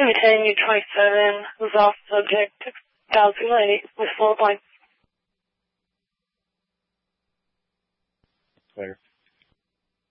Continue 27 was off subject to calculate with 4 points. Clear.